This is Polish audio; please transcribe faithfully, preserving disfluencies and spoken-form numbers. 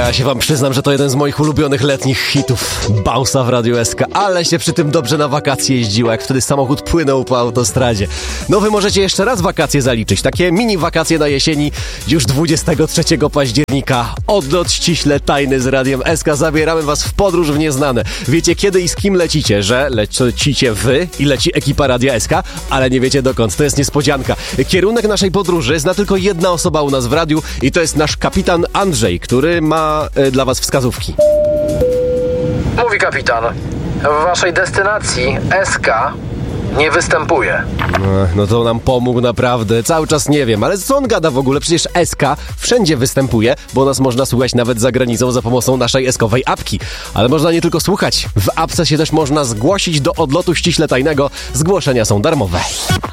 Ja się wam przyznam, że to jeden z moich ulubionych letnich hitów. Bausa w Radiu S K, ale się przy tym dobrze na wakacje jeździło, jak wtedy samochód płynął po autostradzie. No wy możecie jeszcze raz wakacje zaliczyć, takie mini wakacje na jesieni, już dwudziestego trzeciego października. Odlot ściśle tajny z Radiem S K, zabieramy was w podróż w nieznane. Wiecie kiedy i z kim lecicie, że lecicie wy i leci ekipa Radia S K, ale nie wiecie dokąd, to jest niespodzianka. Kierunek naszej podróży zna tylko jedna osoba u nas w radiu i to jest nasz kapitan Andrzej, który ma y, dla was wskazówki. Mówi kapitan, w waszej destynacji S K nie występuje. No to nam pomógł naprawdę, cały czas nie wiem, ale co on gada w ogóle? Przecież S K wszędzie występuje, bo nas można słuchać nawet za granicą za pomocą naszej S-kowej apki. Ale można nie tylko słuchać, w apce się też można zgłosić do odlotu ściśle tajnego, zgłoszenia są darmowe.